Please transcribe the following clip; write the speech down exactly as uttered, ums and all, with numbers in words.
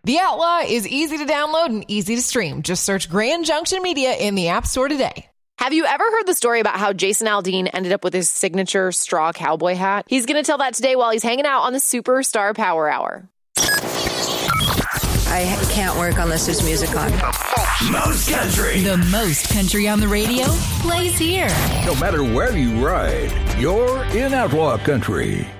The Outlaw is easy to download and easy to stream. Just search Grand Junction Media in the App Store today. Have you ever heard the story about how Jason Aldean ended up with his signature straw cowboy hat? He's going to tell that today while he's hanging out on the Superstar Power Hour. I can't work unless there's music on. Most country. The most country on the radio plays here. No matter where you ride, you're in Outlaw Country.